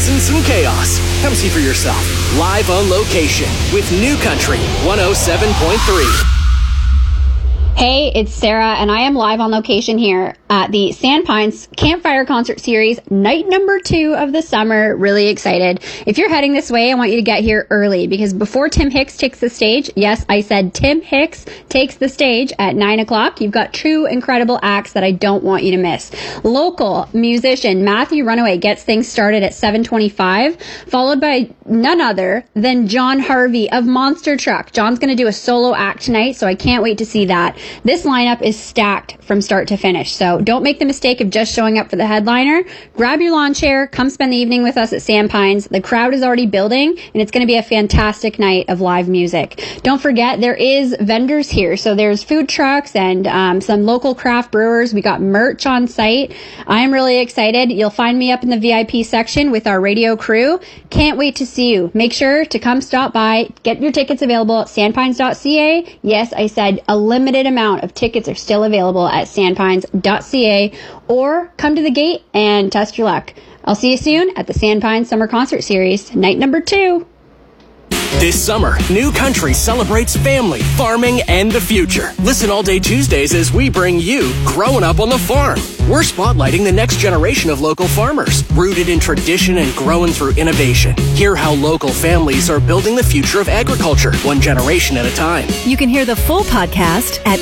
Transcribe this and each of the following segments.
presence and chaos. Come see for yourself. Live on location with New Country 107.3. Hey, it's Sarah, and I am live on location here at the Sandpines Campfire Concert Series, night number 2 of the summer. Really excited. If you're heading this way, I want you to get here early, because before Tim Hicks takes the stage, yes, I said Tim Hicks takes the stage at 9 o'clock, you've got 2 incredible acts that I don't want you to miss. Local musician Matthew Runaway gets things started at 7:25, followed by none other than John Harvey of Monster Truck. John's going to do a solo act tonight, so I can't wait to see that. This lineup is stacked from start to finish, so don't make the mistake of just showing up for the headliner. Grab your lawn chair, come spend the evening with us at Sandpines. The crowd is already building, and it's going to be a fantastic night of live music. Don't forget, there is vendors here, so there's food trucks and some local craft brewers. We got merch on site. I'm really excited. You'll find me up in the VIP section with our radio crew. Can't wait to see you. Make sure to come stop by. Get your tickets available at sandpines.ca. Yes, I said a limited amount of tickets are still available at sandpines.ca, or come to the gate and test your luck. I'll see you soon at the Sandpines Summer Concert Series, night number 2. This summer, New Country celebrates family, farming, and the future. Listen all day Tuesdays as we bring you Growing Up on the Farm. We're spotlighting the next generation of local farmers, rooted in tradition and growing through innovation. Hear how local families are building the future of agriculture, one generation at a time. You can hear the full podcast at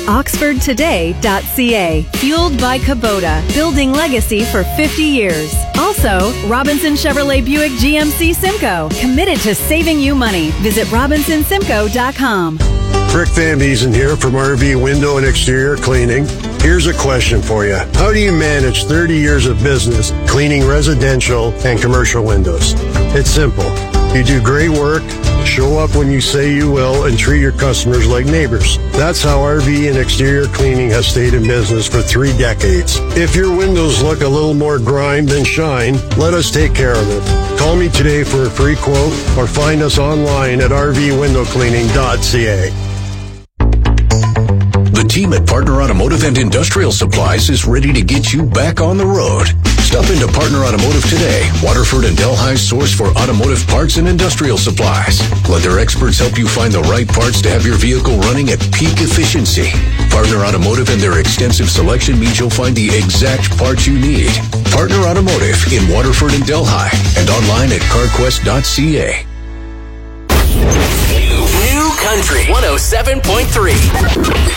oxfordtoday.ca. Fueled by Kubota, building legacy for 50 years. Also, Robinson Chevrolet Buick GMC Simcoe, committed to saving you money. Visit RobinsonSimcoe.com. Rick Van Biesen here from RV Window and Exterior Cleaning. Here's a question for you. How do you manage 30 years of business cleaning residential and commercial windows? It's simple. You do great work, show up when you say you will, and treat your customers like neighbors. That's how RV and Exterior Cleaning has stayed in business for 3 decades. If your windows look a little more grime than shine, let us take care of it. Call me today for a free quote, or find us online at rvwindowcleaning.ca. The team at Partner Automotive and Industrial Supplies is ready to get you back on the road. Stop into Partner Automotive today, Waterford and Delhi's source for automotive parts and industrial supplies. Let their experts help you find the right parts to have your vehicle running at peak efficiency. Partner Automotive and their extensive selection means you'll find the exact parts you need. Partner Automotive in Waterford and Delhi, and online at carquest.ca. New Country 107.3.